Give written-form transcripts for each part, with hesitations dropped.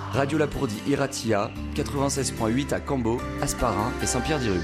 Radio Lapourdie Iratia, 96.8 à Cambo, Hasparren et Saint-Pierre-d'Irube.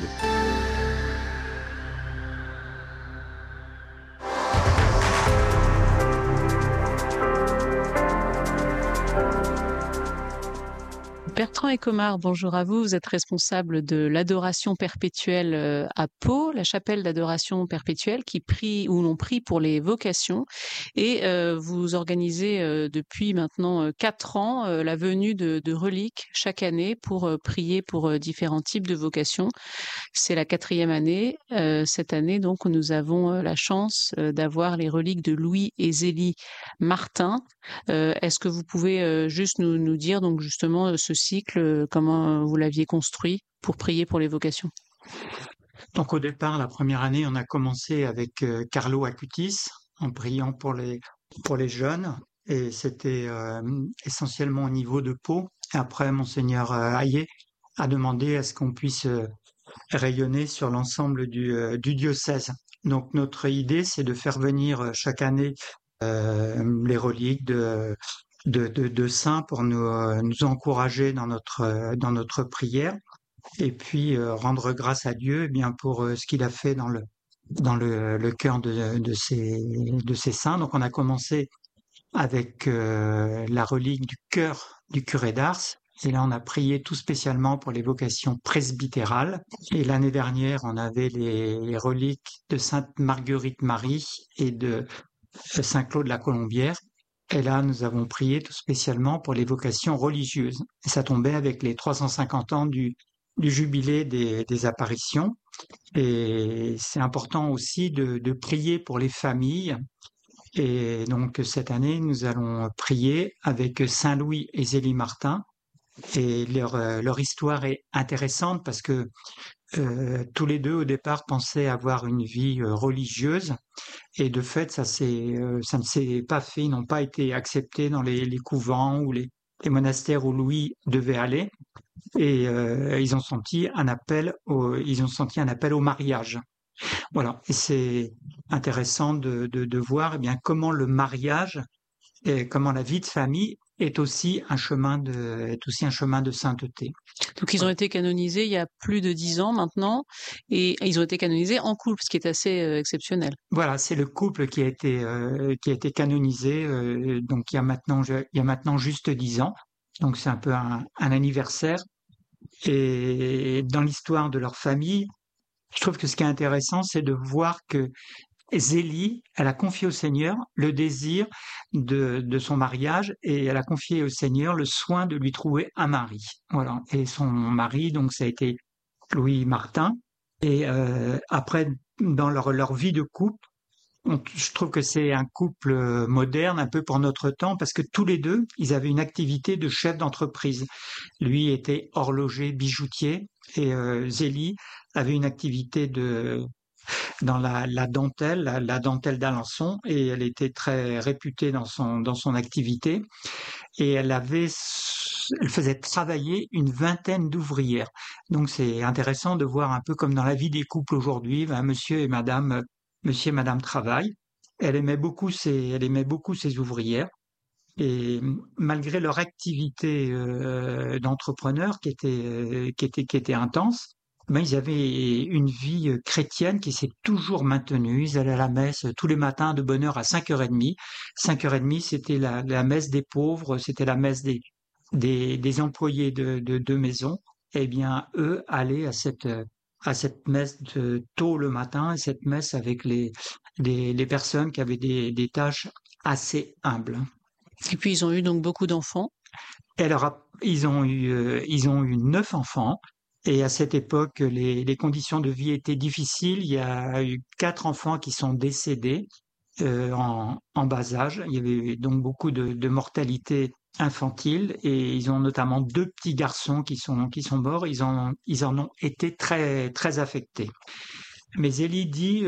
Bertrand Ecomard, bonjour à vous. Vous êtes responsable de l'adoration perpétuelle à Pau, la chapelle d'adoration perpétuelle où l'on prie pour les vocations. Et vous organisez depuis maintenant 4 ans la venue de reliques chaque année pour prier pour différents types de vocations. C'est la 4e année. Cette année, donc, nous avons la chance d'avoir les reliques de Louis et Zélie Martin. Est-ce que vous pouvez juste nous dire donc justement ce cycle, comment vous l'aviez construit pour prier pour les vocations? Donc au départ, la première année, on a commencé avec Carlo Acutis en priant pour les jeunes et c'était essentiellement au niveau de Pau. Et après, Monseigneur Hayet a demandé à ce qu'on puisse rayonner sur l'ensemble du diocèse. Donc notre idée, c'est de faire venir chaque année les reliques de saints pour nous encourager dans notre prière et puis rendre grâce à Dieu pour ce qu'il a fait dans le cœur de ces saints. Donc on a commencé avec la relique du cœur du curé d'Ars. Et là, on a prié tout spécialement pour les vocations presbytérales. Et l'année dernière, on avait les reliques de Sainte Marguerite Marie et de Saint-Claude la Colombière. Et là, nous avons prié tout spécialement pour les vocations religieuses. Et ça tombait avec les 350 ans du jubilé des apparitions. Et c'est important aussi de prier pour les familles. Et donc, cette année, nous allons prier avec Saint-Louis et Zélie Martin. Et leur histoire est intéressante parce que tous les deux, au départ, pensaient avoir une vie religieuse. Et de fait, ça ne s'est pas fait. Ils n'ont pas été acceptés dans les couvents ou les monastères où Louis devait aller. Et ils ont senti un appel au mariage. Voilà. Et c'est intéressant de voir comment le mariage et comment la vie de famille est aussi un chemin de sainteté. Donc ils ont été canonisés il y a plus de 10 ans maintenant, et ils ont été canonisés en couple, ce qui est assez exceptionnel. Voilà, c'est le couple qui a été canonisé donc il y a maintenant juste 10 ans. Donc c'est un peu un anniversaire. Et dans l'histoire de leur famille, je trouve que ce qui est intéressant, c'est de voir que Zélie, elle a confié au Seigneur le désir de son mariage et elle a confié au Seigneur le soin de lui trouver un mari. Voilà. Et son mari, donc, ça a été Louis Martin. Et après, dans leur vie de couple, je trouve que c'est un couple moderne, un peu pour notre temps, parce que tous les deux, ils avaient une activité de chef d'entreprise. Lui était horloger, bijoutier, et Zélie avait une activité dans la dentelle d'Alençon, et elle était très réputée dans son activité, et elle faisait travailler une vingtaine d'ouvrières. Donc c'est intéressant de voir un peu comme dans la vie des couples aujourd'hui, monsieur et madame travaillent. Elle aimait beaucoup ses ouvrières. Et malgré leur activité d'entrepreneur qui était intense, ils avaient une vie chrétienne qui s'est toujours maintenue. Ils allaient à la messe tous les matins de bonne heure à 5h30. 5h30, c'était la messe des pauvres, c'était la messe des employés de maison. Eh bien, eux allaient à cette messe tôt le matin, et cette messe avec les personnes qui avaient des tâches assez humbles. Et puis ils ont eu donc beaucoup d'enfants. Et alors, ils ont eu 9 enfants. Et à cette époque, les conditions de vie étaient difficiles. Il y a eu 4 enfants qui sont décédés en bas âge. Il y avait donc beaucoup de mortalité infantile. Et ils ont notamment 2 petits garçons qui sont morts. Ils en ont été très, très affectés. Mais Zélie dit,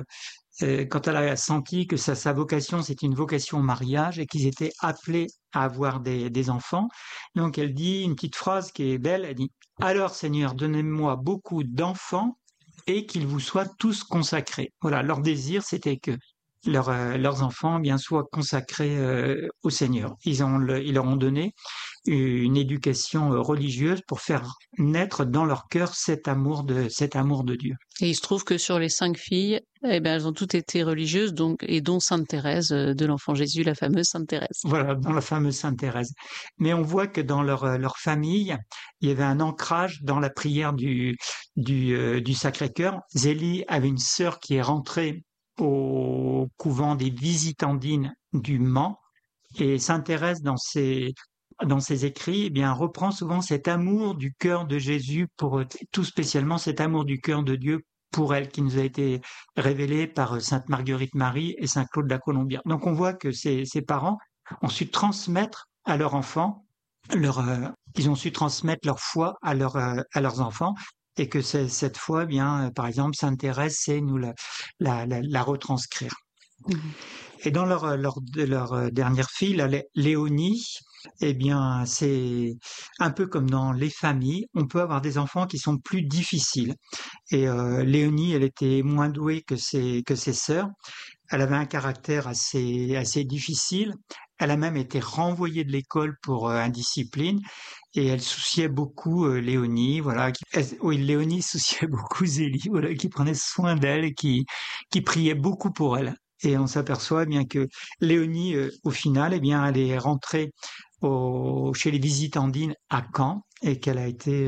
quand elle a senti que sa vocation, c'était une vocation au mariage et qu'ils étaient appelés à avoir des enfants, donc elle dit une petite phrase qui est belle, elle dit « Alors Seigneur, donnez-moi beaucoup d'enfants et qu'ils vous soient tous consacrés ». Voilà, leur désir, c'était que leurs enfants soient consacrés au Seigneur. Ils leur ont donné une éducation religieuse pour faire naître dans leur cœur cet amour de Dieu. Et il se trouve que sur les 5 filles, elles ont toutes été religieuses, et dont Sainte Thérèse de l'Enfant Jésus, la fameuse Sainte Thérèse. Voilà, dans la fameuse Sainte Thérèse. Mais on voit que dans leur famille, il y avait un ancrage dans la prière du Sacré-Cœur. Zélie avait une sœur qui est rentrée au couvent des Visitandines du Mans, et Sainte Thérèse, dans ses écrits, reprend souvent cet amour du cœur de Jésus tout spécialement cet amour du cœur de Dieu pour elle, qui nous a été révélé par Sainte Marguerite Marie et Saint Claude de la Colombière. Donc on voit que ces parents ont su transmettre à leurs enfants ils ont su transmettre leur foi à leurs enfants, et que cette foi, par exemple, Sainte Thérèse sait nous la retranscrire. Mmh. Et dans leur dernière fille, Léonie, c'est un peu comme dans les familles, on peut avoir des enfants qui sont plus difficiles. Et Léonie, elle était moins douée que ses sœurs. Elle avait un caractère assez difficile. Elle a même été renvoyée de l'école pour indiscipline. Et elle souciait beaucoup Léonie, Léonie souciait beaucoup Zélie, qui prenait soin d'elle et qui priait beaucoup pour elle. Et on s'aperçoit bien que Léonie, au final, elle est rentrée chez les Visitandines à Caen, et qu'elle a été,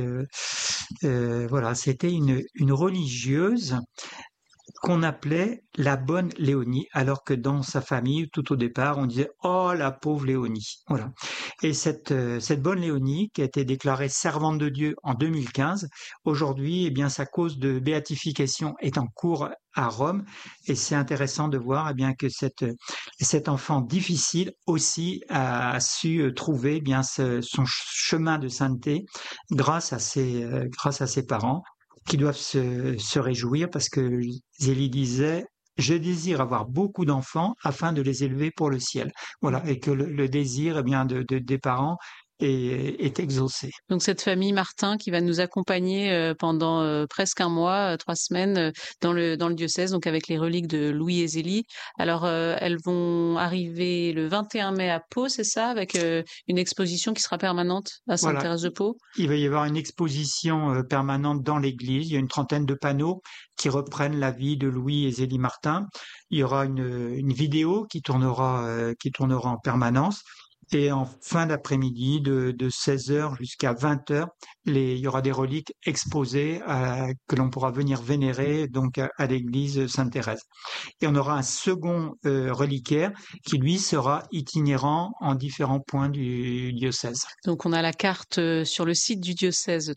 c'était une religieuse qu'on appelait la bonne Léonie, alors que dans sa famille, tout au départ, on disait « Oh, la pauvre Léonie ». Voilà. Et cette bonne Léonie, qui a été déclarée servante de Dieu en 2015, aujourd'hui, sa cause de béatification est en cours à Rome, et c'est intéressant de voir que cet enfant difficile aussi a su trouver son chemin de sainteté grâce à ses parents, qui doivent se réjouir, parce que Zélie disait « Je désire avoir beaucoup d'enfants afin de les élever pour le ciel ». Voilà, et que le désir des parents est exaucé. Donc cette famille Martin qui va nous accompagner pendant presque un mois, 3 semaines dans le diocèse, donc avec les reliques de Louis et Zélie. Alors elles vont arriver le 21 mai à Pau, c'est ça, avec une exposition qui sera permanente à Sainte-Thérèse de Pau. Il va y avoir une exposition permanente dans l'église. Il y a une trentaine de panneaux qui reprennent la vie de Louis et Zélie Martin. Il y aura une vidéo qui tournera en permanence. Et en fin d'après-midi, de 16h jusqu'à 20h, il y aura des reliques exposées que l'on pourra venir vénérer donc à l'église Sainte-Thérèse. Et on aura un second reliquaire qui, lui, sera itinérant en différents points du diocèse. Donc on a la carte sur le site du diocèse,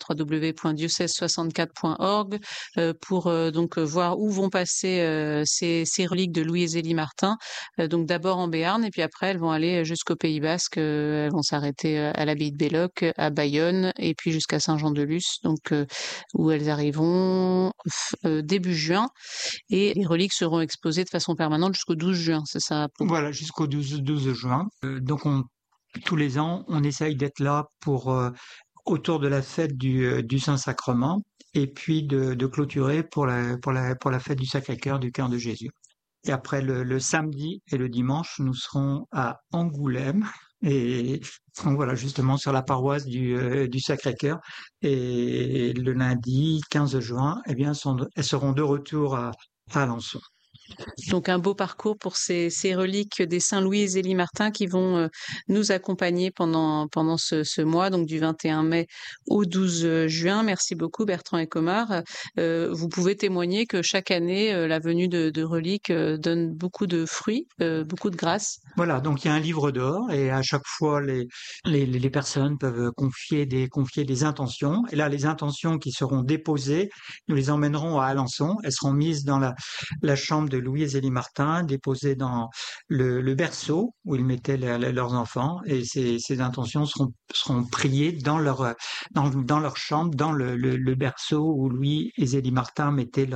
www.diocèse64.org, pour donc voir où vont passer ces reliques de Louis et Zélie Martin. Donc d'abord en Béarn, et puis après elles vont aller jusqu'au Pays Basque. Elles vont s'arrêter à l'abbaye de Belloc, à Bayonne, et puis jusqu'à Saint-Jean-de-Luz, donc où elles arriveront début juin, et les reliques seront exposées de façon permanente jusqu'au 12 juin, c'est ça? Voilà, jusqu'au 12 juin. Donc tous les ans, on essaye d'être là autour de la fête du Saint-Sacrement, et puis de clôturer pour la fête du Sacré-Cœur du Cœur de Jésus. Et après le samedi et le dimanche, nous serons à Angoulême, et donc voilà, justement sur la paroisse du Sacré-Cœur. Et le lundi 15 juin, elles seront de retour à Alençon. Donc un beau parcours pour ces reliques des Saint Louis et Zélie Martin qui vont nous accompagner pendant ce mois, donc du 21 mai au 12 juin. Merci beaucoup Bertrand Ecomard. Vous pouvez témoigner que chaque année, la venue de reliques donne beaucoup de fruits, beaucoup de grâce. Voilà, donc il y a un livre d'or, et à chaque fois les personnes peuvent confier des intentions. Et là, les intentions qui seront déposées, nous les emmènerons à Alençon. Elles seront mises dans la chambre de Louis et Zélie Martin, déposées dans le berceau où ils mettaient leurs enfants, et ces intentions seront priées dans leur chambre, dans le berceau où Louis et Zélie Martin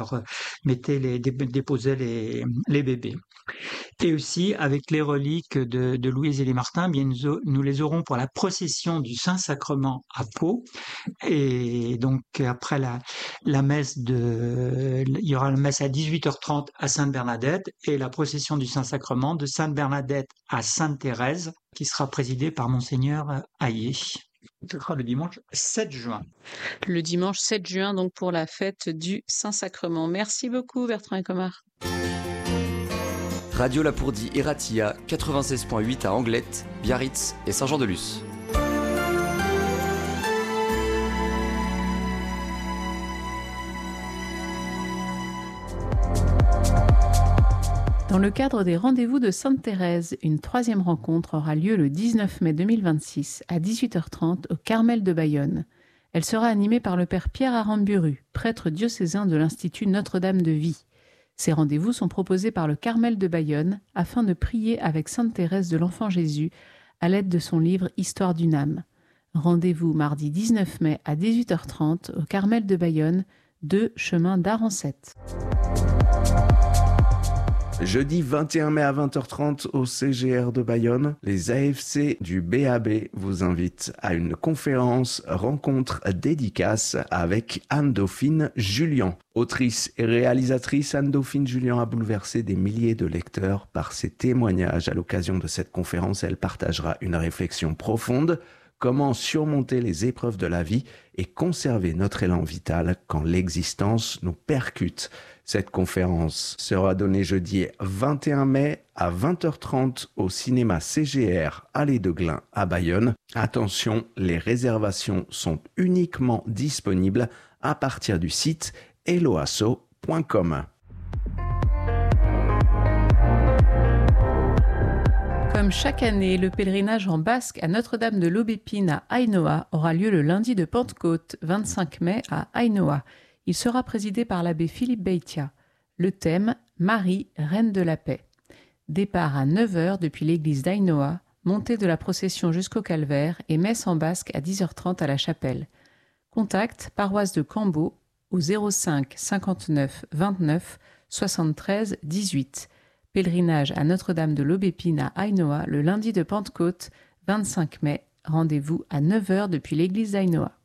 déposaient les bébés. Et aussi, avec les reliques de Louis et Zélie Martin, nous les aurons pour la procession du Saint-Sacrement à Pau. Et donc, après la messe il y aura la messe à 18h30 à Sainte Sainte-Bernadette et la procession du Saint-Sacrement de Sainte-Bernadette à Sainte-Thérèse, qui sera présidée par Monseigneur Hayet. Ce sera le dimanche 7 juin. Le dimanche 7 juin, donc pour la fête du Saint-Sacrement. Merci beaucoup, Bertrand Ecomard. Radio Lapourdie et Ratia, 96.8 à Anglette, Biarritz et Saint-Jean-de-Luz. Dans le cadre des rendez-vous de Sainte-Thérèse, une 3e rencontre aura lieu le 19 mai 2026 à 18h30 au Carmel de Bayonne. Elle sera animée par le père Pierre Aramburu, prêtre diocésain de l'Institut Notre-Dame de Vie. Ces rendez-vous sont proposés par le Carmel de Bayonne afin de prier avec Sainte Thérèse de l'Enfant Jésus à l'aide de son livre Histoire d'une âme. Rendez-vous mardi 19 mai à 18h30 au Carmel de Bayonne, 2 chemin d'Arancette. Jeudi 21 mai à 20h30 au CGR de Bayonne, les AFC du BAB vous invitent à une conférence rencontre dédicace avec Anne-Dauphine Julien. Autrice et réalisatrice, Anne-Dauphine Julien a bouleversé des milliers de lecteurs par ses témoignages. À l'occasion de cette conférence, elle partagera une réflexion profonde. Comment surmonter les épreuves de la vie et conserver notre élan vital quand l'existence nous percute. Cette conférence sera donnée jeudi 21 mai à 20h30 au cinéma CGR Allée de Glun à Bayonne. Attention, les réservations sont uniquement disponibles à partir du site eloasso.com. Comme chaque année, le pèlerinage en basque à Notre-Dame de l'Aubépine à Hainaut aura lieu le lundi de Pentecôte, 25 mai à Hainaut. Il sera présidé par l'abbé Philippe Beitia. Le thème « Marie, reine de la paix ». Départ à 9h depuis l'église d'Hainaut, montée de la procession jusqu'au calvaire et messe en basque à 10h30 à la chapelle. Contact paroisse de Cambo au 05 59 29 73 18. Pèlerinage à Notre-Dame de l'Aubépine à Hainaut le lundi de Pentecôte, 25 mai. Rendez-vous à 9h depuis l'église d'Hainaut.